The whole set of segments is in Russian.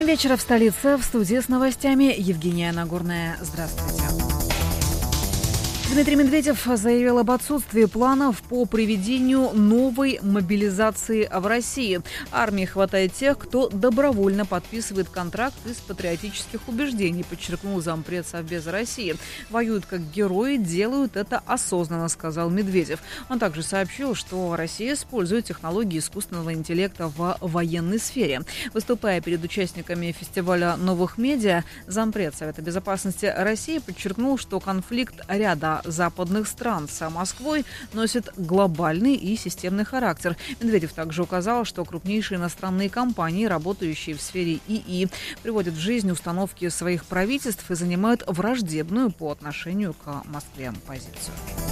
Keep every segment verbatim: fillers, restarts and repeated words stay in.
Вечера в столице. В студии с новостями Евгения Нагорная. Здравствуйте. Дмитрий Медведев заявил об отсутствии планов по проведению новой мобилизации в России. Армии хватает тех, кто добровольно подписывает контракт из патриотических убеждений, подчеркнул зампред Совбеза России. Воюют как герои, делают это осознанно, сказал Медведев. Он также сообщил, что Россия использует технологии искусственного интеллекта в военной сфере. Выступая перед участниками фестиваля новых медиа, зампред Совета безопасности России подчеркнул, что конфликт ряда западных стран с Москвой носит глобальный и системный характер. Медведев также указал, что крупнейшие иностранные компании, работающие в сфере ИИ, приводят в жизнь установки своих правительств и занимают враждебную по отношению к Москве позицию.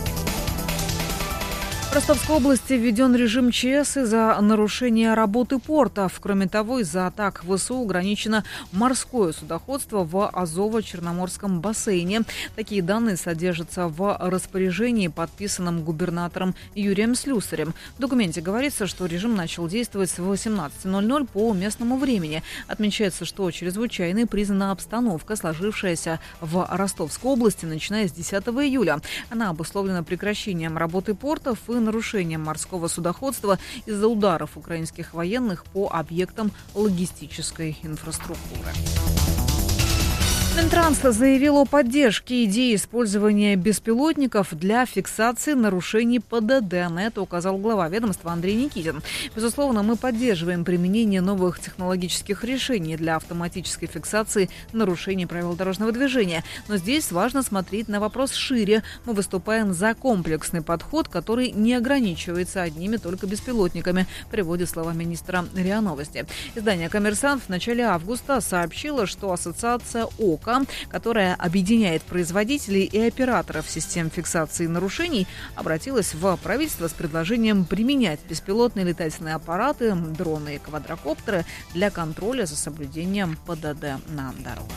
В Ростовской области введен режим ЧС из-за нарушения работы портов. Кроме того, из-за атак ВСУ ограничено морское судоходство в Азово-Черноморском бассейне. Такие данные содержатся в распоряжении, подписанном губернатором Юрием Слюсарем. В документе говорится, что режим начал действовать с восемнадцати ноль-ноль по местному времени. Отмечается, что чрезвычайной признана обстановка, сложившаяся в Ростовской области, начиная с десятого июля. Она обусловлена прекращением работы портов и нарушением морского судоходства из-за ударов украинских военных по объектам логистической инфраструктуры. Минтранс заявил о поддержке идеи использования беспилотников для фиксации нарушений ПДД. На это указал глава ведомства Андрей Никитин. Безусловно, мы поддерживаем применение новых технологических решений для автоматической фиксации нарушений правил дорожного движения. Но здесь важно смотреть на вопрос шире. Мы выступаем за комплексный подход, который не ограничивается одними только беспилотниками, приводит слова министра РИА Новости. Издание «Коммерсант» в начале августа сообщило, что ассоциация ОК, которая объединяет производителей и операторов систем фиксации нарушений, обратилась в правительство с предложением применять беспилотные летательные аппараты, дроны и квадрокоптеры для контроля за соблюдением ПДД на дорогах.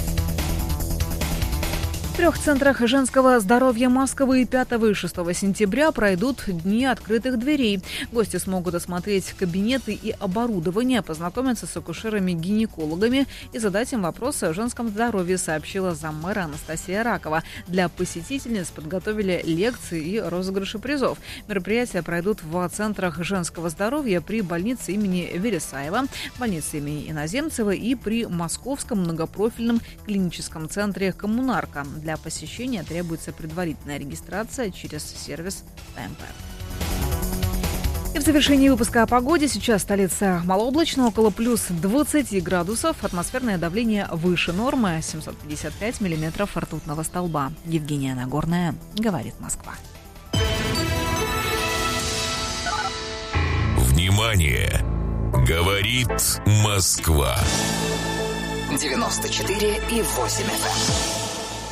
В трех центрах женского здоровья Москвы пятого и шестого сентября пройдут дни открытых дверей. Гости смогут осмотреть кабинеты и оборудование, познакомиться с акушерами-гинекологами и задать им вопросы о женском здоровье, сообщила заммэра Анастасия Ракова. Для посетительниц подготовили лекции и розыгрыши призов. Мероприятия пройдут в центрах женского здоровья при больнице имени Вересаева, больнице имени Иноземцева и при Московском многопрофильном клиническом центре «Коммунарка». Для посещения требуется предварительная регистрация через сервис ТМП. И в завершении выпуска о погоде. Сейчас столица малооблачно, около плюс двадцати градусов. Атмосферное давление выше нормы, семьсот пятьдесят пять миллиметров ртутного столба. Евгения Нагорная, говорит Москва. Внимание! Говорит Москва. девяносто четыре и восемь эф эм.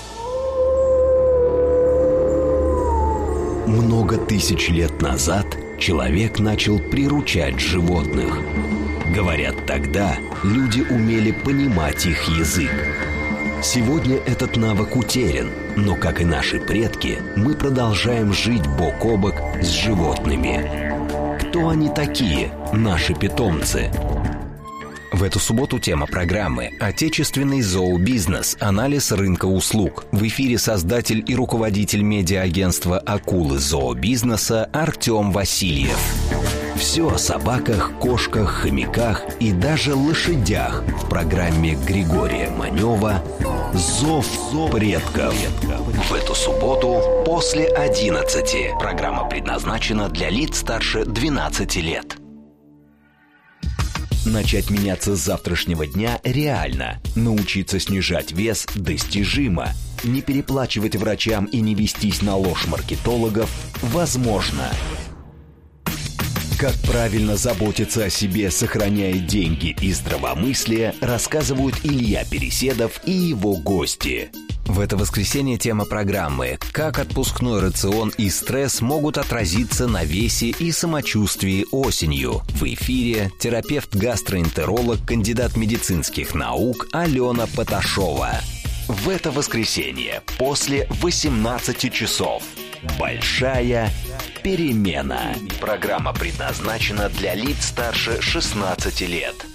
Много тысяч лет назад человек начал приручать животных. Говорят, тогда люди умели понимать их язык. Сегодня этот навык утерян, но, как и наши предки, мы продолжаем жить бок о бок с животными. Кто они такие, наши питомцы? В эту субботу тема программы «Отечественный зообизнес. Анализ рынка услуг». В эфире создатель и руководитель медиа-агентства «Акулы зообизнеса» Артем Васильев. Все о собаках, кошках, хомяках и даже лошадях в программе Григория Манева «Зов предков». В эту субботу после одиннадцати. Программа предназначена для лиц старше двенадцати лет. Начать меняться с завтрашнего дня реально. Научиться снижать вес достижимо. Не переплачивать врачам и не вестись на ложь маркетологов возможно. Как правильно заботиться о себе, сохраняя деньги и здравомыслие, рассказывают Илья Переседов и его гости. В это воскресенье тема программы «Как отпускной рацион и стресс могут отразиться на весе и самочувствии осенью». В эфире терапевт-гастроэнтеролог, кандидат медицинских наук Алена Поташова. В это воскресенье после восемнадцати часов. Большая перемена. Программа предназначена для лиц старше шестнадцати лет.